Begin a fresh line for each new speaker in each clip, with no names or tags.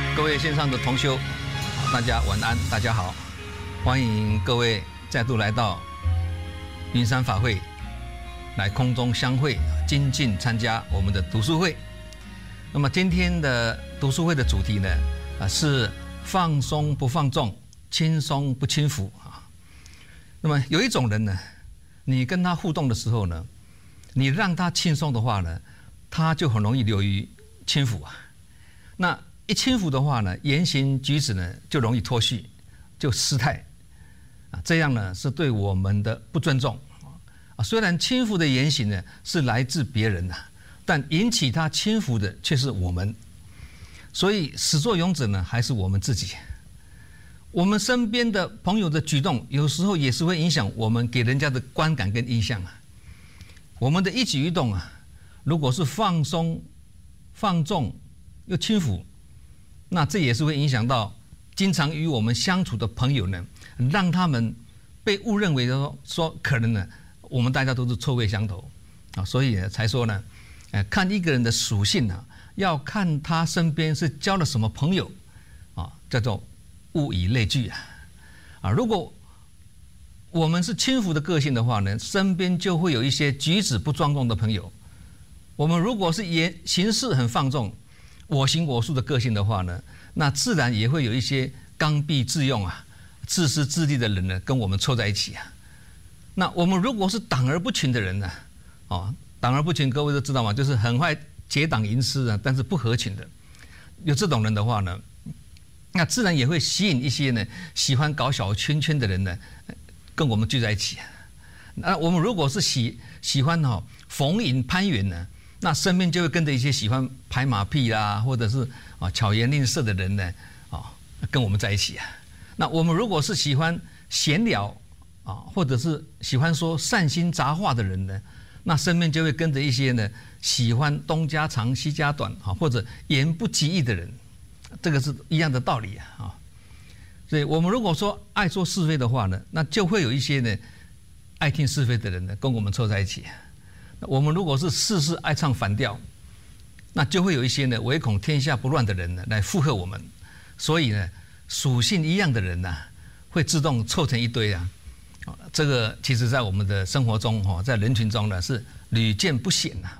各位线上的同修，大家晚安，大家好，欢迎各位再度来到云山法会，来空中相会，精进参加我们的读书会。那么今天的读书会的主题呢，是放松不放纵，轻松不轻浮啊。那么有一种人呢，你跟他互动的时候呢，你让他轻松的话呢，他就很容易流于轻浮啊。那一轻浮的话呢，言行举止呢就容易脱序，就失态啊，这样呢是对我们的不尊重啊。虽然轻浮的言行呢是来自别人的，但引起他轻浮的却是我们，所以始作俑者呢还是我们自己。我们身边的朋友的举动，有时候也是会影响我们给人家的观感跟印象啊。我们的一举一动啊，如果是放松、放纵又轻浮，那这也是会影响到经常与我们相处的朋友呢，让他们被误认为说可能呢，我们大家都是臭味相投啊，所以才说呢，看一个人的属性呢，要看他身边是交了什么朋友啊，叫做物以类聚啊。如果我们是轻浮的个性的话呢，身边就会有一些举止不庄重的朋友。我们如果是行事很放纵，我行我素的个性的话呢，那自然也会有一些刚愎自用啊、自私自利的人呢，跟我们凑在一起啊。那我们如果是党而不群的人呢，党而不群，各位都知道吗？就是很快结党营私啊，但是不合群的。有这种人的话呢，那自然也会吸引一些呢喜欢搞小圈圈的人呢，跟我们聚在一起。那我们如果是喜欢逢迎攀援呢，那身边就会跟着一些喜欢拍马屁啦，或者是巧言令色的人呢，跟我们在一起啊。那我们如果是喜欢闲聊啊，或者是喜欢说善心杂话的人呢，那身边就会跟着一些呢喜欢东家长西家短啊，或者言不及义的人，这个是一样的道理啊。所以我们如果说爱说是非的话呢，那就会有一些呢爱听是非的人呢跟我们凑在一起。我们如果是事事爱唱反调，那就会有一些呢唯恐天下不乱的人呢来附和我们。所以呢，属性一样的人呢，会自动凑成一堆啊。这个其实在我们的生活中在人群中呢是屡见不鲜呐。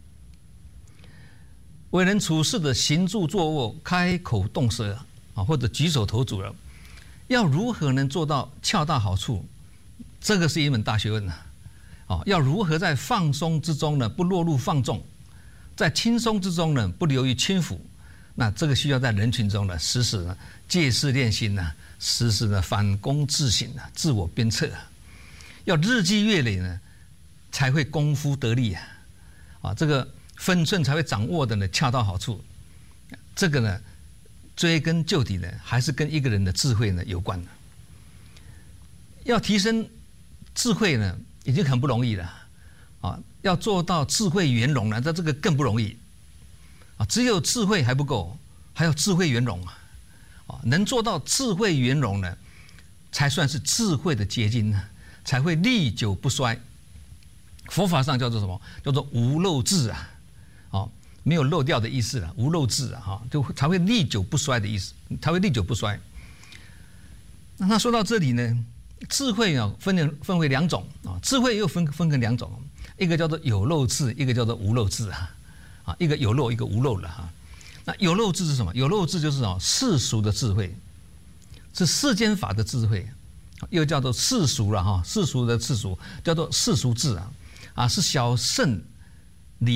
为人处事的行住坐卧、开口动舌啊，或者举手投足了，要如何能做到恰到好处？这个是一门大学问呐。要如何在放松之中呢不落入放纵，在轻松之中呢不流于轻浮？那这个需要在人群中呢时时呢戒事练心呢，时时呢反躬自省啊，自我鞭策啊，要日积月累呢才会功夫得力啊，这个分寸才会掌握的呢恰到好处。这个呢追根究底呢还是跟一个人的智慧呢有关的。要提升智慧呢已经很不容易了啊，要做到智慧圆融呢，这个更不容易啊。只有智慧还不够，还要智慧圆融啊。能做到智慧圆融呢，才算是智慧的结晶呢，才会历久不衰。佛法上叫做什么？叫做无漏智啊，没有漏掉的意思了，无漏智就才会历久不衰的意思，才会历久不衰。那说到这里呢，智慧分为两种啊，智慧又分成两种，一个叫做有漏智，一个叫做无漏智一个有漏，一个无漏了那有漏智是什么？有漏智就是世俗的智慧，是世间法的智慧，又叫做世俗了世俗的世俗叫做世俗智是小圣